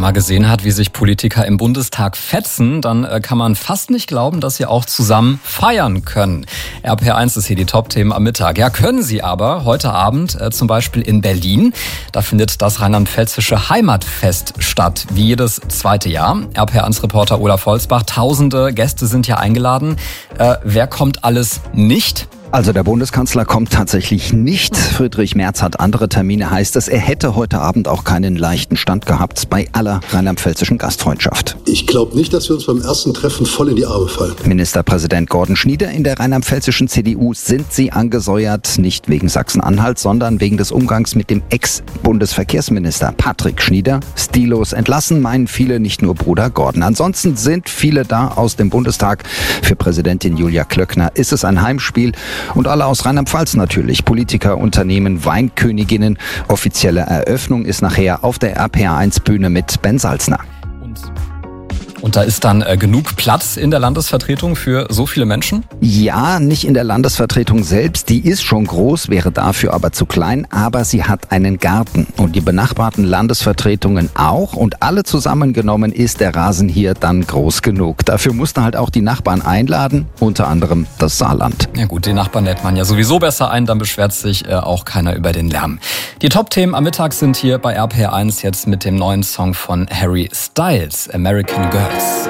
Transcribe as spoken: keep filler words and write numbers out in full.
mal gesehen hat, wie sich Politiker im Bundestag fetzen, dann äh, kann man fast nicht glauben, dass sie auch zusammen feiern können. R P R eins ist hier die Top-Themen am Mittag. Ja, können sie aber heute Abend äh, zum Beispiel in Berlin. Da findet das rheinland-pfälzische Heimatfest statt, wie jedes zweite Jahr. R P R eins-Reporter Olaf Holzbach, tausende Gäste sind ja eingeladen. Äh, wer kommt alles nicht? Also der Bundeskanzler kommt tatsächlich nicht. Friedrich Merz hat andere Termine, heißt es. Er hätte heute Abend auch keinen leichten Stand gehabt bei aller rheinland-pfälzischen Gastfreundschaft. Ich glaube nicht, dass wir uns beim ersten Treffen voll in die Arme fallen. Ministerpräsident Gordon Schnieder in der rheinland-pfälzischen C D U sind sie angesäuert, nicht wegen Sachsen-Anhalt, sondern wegen des Umgangs mit dem Ex-Bundesverkehrsminister Patrick Schnieder. Stillos entlassen, meinen viele, nicht nur Bruder Gordon. Ansonsten sind viele da aus dem Bundestag. Für Präsidentin Julia Klöckner ist es ein Heimspiel. Und alle aus Rheinland-Pfalz natürlich. Politiker, Unternehmen, Weinköniginnen. Offizielle Eröffnung ist nachher auf der R P R eins Bühne mit Ben Salzner. Und, und da ist dann äh, genug Platz in der Landesvertretung für so viele Menschen? Ja, nicht in der Landesvertretung selbst. Die ist schon groß, wäre dafür aber zu klein. Aber sie hat einen Garten. Und die benachbarten Landesvertretungen auch. Und alle zusammengenommen ist der Rasen hier dann groß genug. Dafür mussten halt auch die Nachbarn einladen. Unter anderem das Saarland. Ja gut, die Nachbarn lädt man ja sowieso besser ein. Dann beschwert sich äh, auch keiner über den Lärm. Die Top-Themen am Mittag sind hier bei R P R eins jetzt mit dem neuen Song von Harry Styles, American Girls.